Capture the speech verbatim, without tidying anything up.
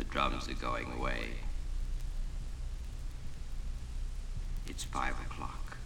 The drums are going away. It's five o'clock.